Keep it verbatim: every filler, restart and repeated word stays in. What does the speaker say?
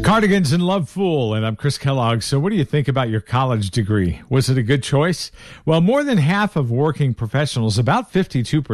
Cardigans and Love Fool, and I'm Chris Kellogg. So what do you think about your college degree? Was it a good choice? Well, more than half of working professionals, about fifty-two percent,